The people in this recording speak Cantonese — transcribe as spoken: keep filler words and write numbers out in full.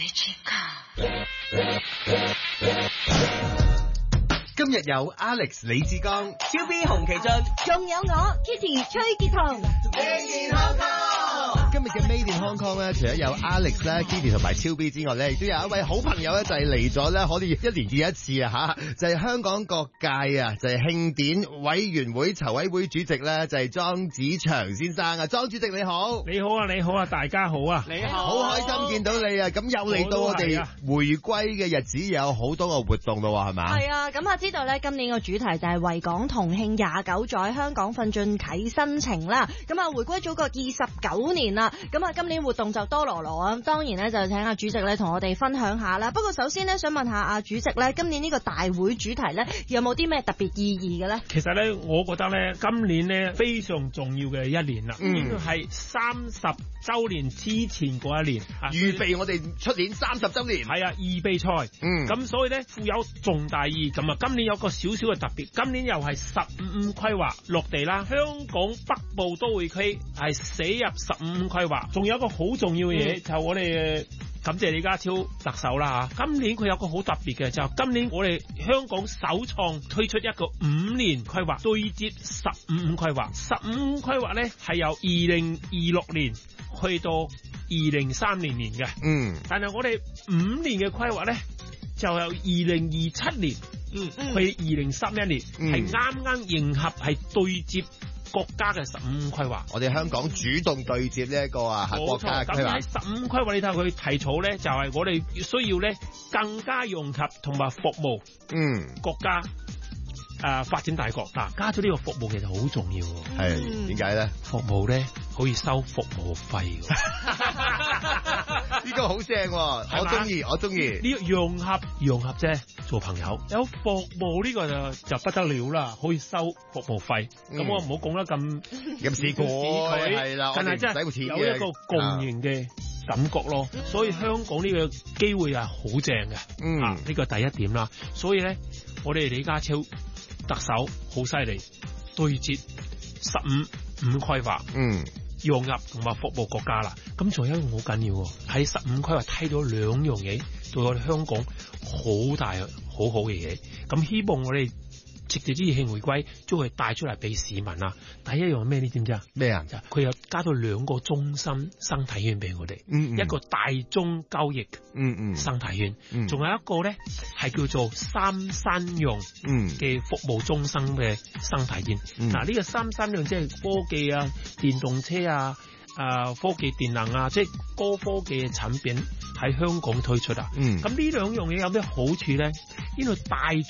今日有 Alex 李志剛、 超 B 洪其俊， 仲有我 Kitty 崔潔彤。 今日嘅 Made in Hong Kong 咧，除咗有 Alex 咧、Kitty 同埋超 B 之外咧，亦都有一位好朋友咧，就係嚟咗咧，可以一年見一次啊吓，就係、是、香港各界啊，就係、是、慶典委員會籌委會主席咧，就係、是、莊子祥先生啊，莊主席你好， 你好啊，你好啊，大家好啊， 你好， 好開心見到你啊！咁又嚟到我哋回歸嘅日子，有好多個活動咯，係嘛？ 係啊，咁啊知道咧，今年個主題就係為港同慶廿九載香港奮進啟新程啦。咁啊，回歸祖國二十九年啦。咁啊，今年活動就多羅羅啊，當然咧就請阿主席咧同我哋分享下啦。不過首先咧，想問下阿主席咧，今年呢個大會主題咧有冇啲咩特別意義嘅咧？ 其實咧，我覺得咧，今年咧非常重要嘅一年啦， 嗯、 應該係三十週年之前嗰一年， 預備我哋出年三十週年。 係啊，預備賽。嗯，咁所以咧富有重大意義。咁啊，今年有個少少嘅特別，今年又係十五五規劃落地啦，香港北部都會區係寫入十五五規劃。仲有一個好重要嘅嘢，嗯、就係我哋感謝李家超特首啦吓。今年佢有個好特別嘅，就係今年我哋香港首創推出一個五年規劃，對接十五五規劃。十五五規劃咧係由二零二六年去到二零三零年嘅。嗯，但係我哋五年嘅規劃咧就由二零二七年嗯去二零三一年，係啱啱迎合係對接國家嘅十五五規劃。 我哋香港主動對接呢一個啊，國家嘅規劃。 十五五規劃你睇下佢提草咧，就係我哋需要咧更加融合同埋服務嗯國家。誒、呃，發展大國嗱，加咗呢個服務其實好重要喎。 係點解咧？ 服務咧可以收服務費。 呢個好正，我中意，我中意。 呢個融合融合啫，做朋友有服務呢個就就不得了啦，可以收服務費。咁、嗯、我唔好講得咁咁市儈，係啦， 但係真係有一個共贏嘅感覺咯。嗯、所以香港呢個機會係好正嘅。嗯，呢、啊這個第一點啦。所以咧，我哋李家超特首好犀利，對接十五五規劃，嗯，融入同埋服務國家啦。咁仲有一樣好緊要喎，喺十五規劃睇到兩樣嘢，對我哋香港好大好好嘅嘢。咁希望我哋藉住呢次慶回歸，將佢帶出嚟俾市民啦。第一樣咩？你知唔知啊？咩啊？佢又加到兩個中心生態圈俾我哋，嗯嗯一個大中交易，嗯嗯生態圈，仲、嗯、有一個咧係叫做三三樣嘅服務中心嘅生態圈。嗱、嗯，呢、啊這個三三樣即係科技啊、電動車啊、啊科技電能啊，即係高科技嘅產品喺香港推出啊。嗯，咁呢兩樣嘢有咩好處咧？呢度大